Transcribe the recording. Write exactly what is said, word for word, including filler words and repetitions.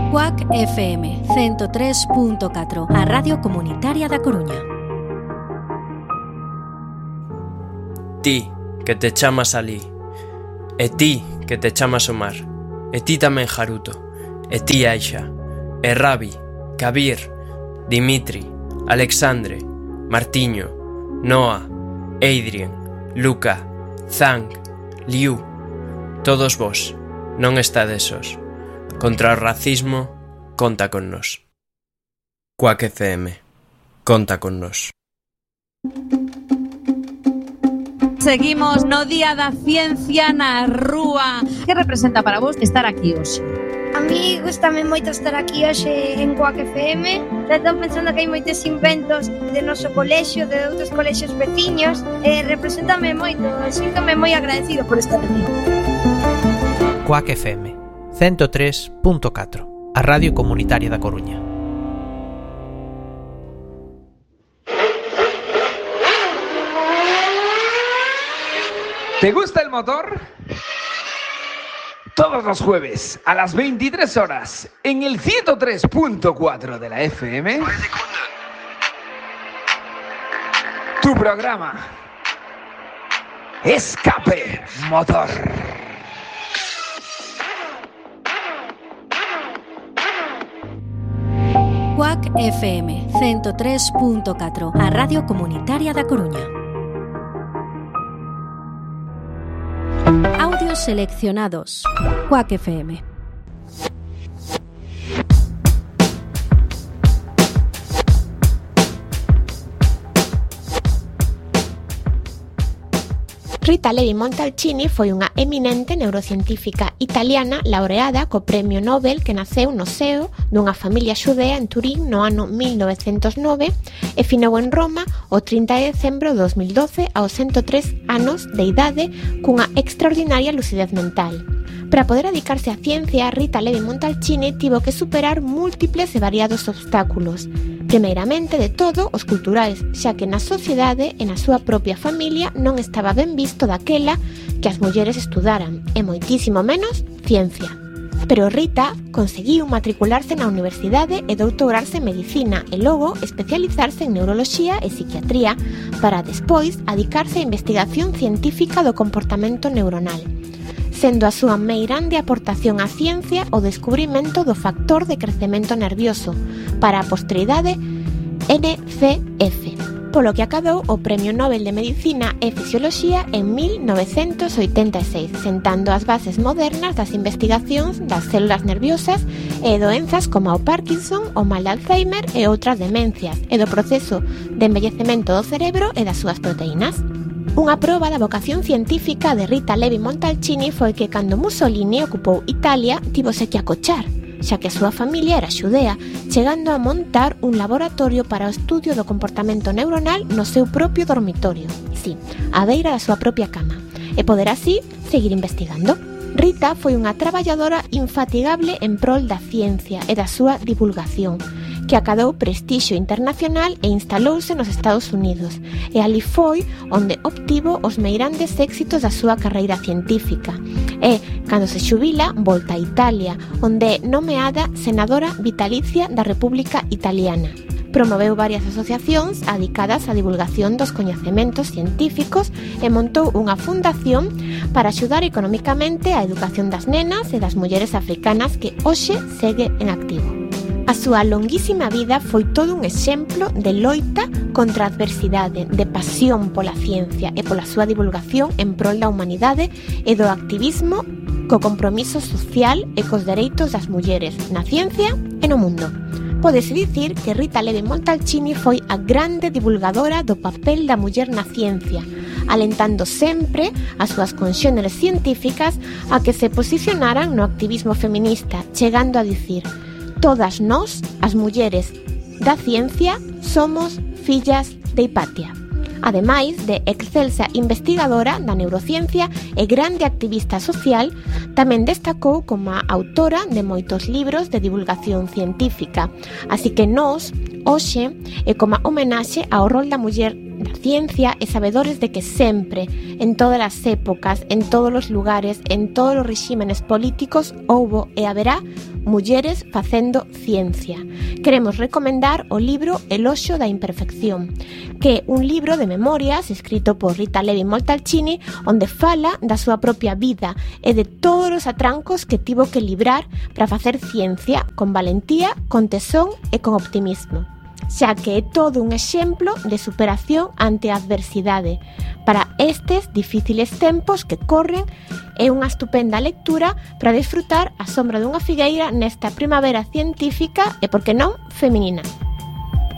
Cuac F M ciento tres punto catro, a Radio Comunitaria da Coruña. Ti, que te chamas Alí, e ti, que te chamas Omar, e ti tamén Haruto, e ti Aisha, e Rabi, Kabir, Dimitri, Alexandre, Martiño, Noah, Adrien, Luca, Zhang, Liu, todos vos, non estades sós. Contra o racismo, conta con nós. Cuac F M, conta con nós. Seguimos no Día da Ciencia na Rúa. Que representa para vos estar aquí hoxe? A mí gustame moito estar aquí hoxe en Cuac F M. Estou pensando que hai moitos inventos de noso colexio, de outros colexios veciños. E representame moito, síntome moi agradecido por estar aquí. Cuac F M ciento tres punto catro, a Radio Comunitaria da Coruña. ¿Te gusta el motor? Todos los jueves a las veintitrés horas en el ciento tres punto cuatro de la F M. Tu programa Escape Motor. Cuac F M ciento tres punto catro, a Radio Comunitaria da Coruña. Audios seleccionados. Cuac F M. Rita Levi-Montalcini foi unha eminente neurocientífica italiana laureada co Premio Nobel que naceu no seo dunha familia xudea en Turín no ano mil novecentos nove e finou en Roma o trinta de decembro de dos mil doce aos ciento tres anos de idade cunha extraordinaria lucidez mental. Para poder dedicarse á ciencia, Rita Levi-Montalcini tivo que superar múltiples e variados obstáculos. Primeiramente de todo, os culturais, xa que na sociedade e na súa propia familia non estaba ben visto daquela que as mulleres estudaran, e moitísimo menos ciencia. Pero Rita conseguiu matricularse na universidade e doutorarse en medicina e logo especializarse en neuroloxía e psiquiatría para despois adicarse á investigación científica do comportamento neuronal, sendo a súa meirande aportación á ciencia o descubrimento do factor de crecemento nervioso para a posteridade N C F, polo que acadou o Premio Nobel de Medicina e Fisioloxía en mil novecentos oitenta e seis, sentando as bases modernas das investigacións das células nerviosas e doenzas como o Parkinson, o mal de Alzheimer e outras demencias, e do proceso de envellecemento do cerebro e das súas proteínas. Unha proba da vocación científica de Rita Levi-Montalcini foi que cando Mussolini ocupou Italia tivose que acochar, xa que a súa familia era xudea, chegando a montar un laboratorio para o estudio do comportamento neuronal no seu propio dormitorio, sí, á beira da súa propia cama, e poder así seguir investigando. Rita foi unha traballadora infatigable en prol da ciencia e da súa divulgación, que acadou prestixio internacional e instalouse nos Estados Unidos, e ali foi onde obtivo os meirandes éxitos da súa carreira científica. E, cando se xubila, volta a Italia, onde é nomeada senadora vitalicia da República Italiana. Promoveu varias asociacións adicadas á divulgación dos coñecementos científicos e montou unha fundación para axudar economicamente a educación das nenas e das mulleres africanas que hoxe segue en activo. A súa longuísima vida foi todo un exemplo de loita contra a adversidade, de pasión pola ciencia e pola súa divulgación en prol da humanidade e do activismo co compromiso social e cos dereitos das mulleres na ciencia e no mundo. Pódese dicir que Rita Levi-Montalcini foi a grande divulgadora do papel da muller na ciencia, alentando sempre as súas conxéneres científicas a que se posicionaran no activismo feminista, chegando a dicir: todas nós, as mulleres da ciencia, somos fillas de Hipatia. Ademais de excelsa investigadora da neurociencia e grande activista social, tamén destacou como autora de moitos libros de divulgación científica. Así que nós, hoxe, é como homenaxe ao rol da muller da ciencia e sabedores de que sempre, en todas as épocas, en todos os lugares, en todos os rexímenes políticos, houbo e haberá mulleres facendo ciencia. Queremos recomendar o libro Eloxio da imperfección, que é un libro de memorias escrito por Rita Levi-Montalcini, onde fala da súa propia vida e de todos os atrancos que tivo que librar para facer ciencia con valentía, con tesón e con optimismo, xa que é todo un exemplo de superación ante a adversidade. Para estes difíciles tempos que corren, é unha estupenda lectura para disfrutar a sombra dunha figueira nesta primavera científica e, por que non, feminina.